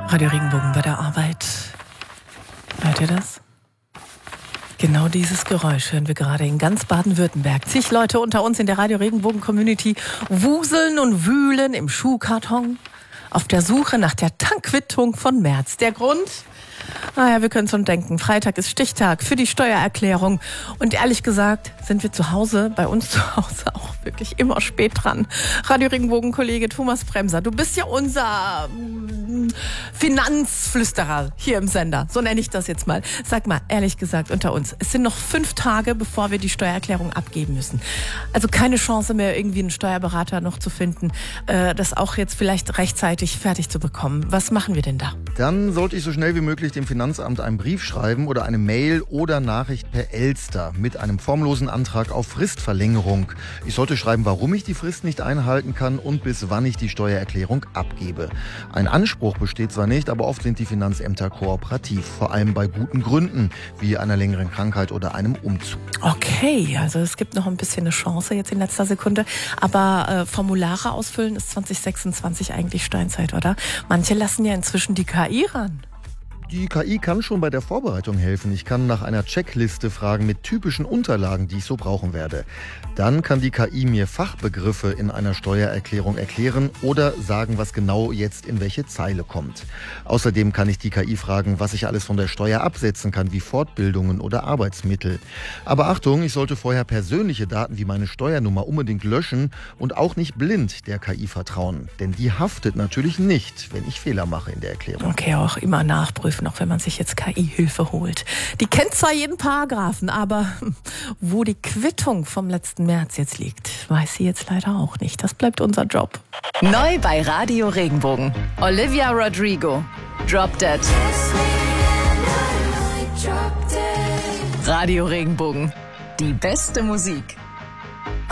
Radio Regenbogen bei der Arbeit. Hört ihr das? Genau dieses Geräusch hören wir gerade in ganz Baden-Württemberg. Zig Leute unter uns in der Radio Regenbogen Community wuseln und wühlen im Schuhkarton auf der Suche nach der Tankquittung von März. Der Grund? Naja, wir können es schon denken. Freitag ist Stichtag für die Steuererklärung. Und ehrlich gesagt sind wir zu Hause, bei uns zu Hause auch wirklich immer spät dran. Radio Regenbogen-Kollege Thomas Bremser, du bist ja unser Finanzflüsterer hier im Sender. So nenne ich das jetzt mal. Sag mal, ehrlich gesagt, unter uns, es sind noch 5 Tage, bevor wir die Steuererklärung abgeben müssen. Also keine Chance mehr, irgendwie einen Steuerberater noch zu finden, das auch jetzt vielleicht rechtzeitig fertig zu bekommen. Was machen wir denn da? Dann sollte ich so schnell wie möglich dem Finanzamt einen Brief schreiben oder eine Mail oder Nachricht per Elster mit einem formlosen Antrag auf Fristverlängerung. Ich sollte schreiben, warum ich die Frist nicht einhalten kann und bis wann ich die Steuererklärung abgebe. Ein Anspruch besteht zwar nicht, aber oft sind die Finanzämter kooperativ, vor allem bei guten Gründen, wie einer längeren Krankheit oder einem Umzug. Okay, also es gibt noch ein bisschen eine Chance jetzt in letzter Sekunde, aber Formulare ausfüllen ist 2026 eigentlich Steinzeit, oder? Manche lassen ja inzwischen die KI ran. Die KI kann schon bei der Vorbereitung helfen. Ich kann nach einer Checkliste fragen mit typischen Unterlagen, die ich so brauchen werde. Dann kann die KI mir Fachbegriffe in einer Steuererklärung erklären oder sagen, was genau jetzt in welche Zeile kommt. Außerdem kann ich die KI fragen, was ich alles von der Steuer absetzen kann, wie Fortbildungen oder Arbeitsmittel. Aber Achtung, ich sollte vorher persönliche Daten wie meine Steuernummer unbedingt löschen und auch nicht blind der KI vertrauen. Denn die haftet natürlich nicht, wenn ich Fehler mache in der Erklärung. Okay, auch immer nachprüfen, auch wenn man sich jetzt KI-Hilfe holt. Die kennt zwar jeden Paragraphen, aber wo die Quittung vom letzten März jetzt liegt, weiß sie jetzt leider auch nicht. Das bleibt unser Job. Neu bei Radio Regenbogen. Olivia Rodrigo. Drop Dead. Radio Regenbogen. Die beste Musik.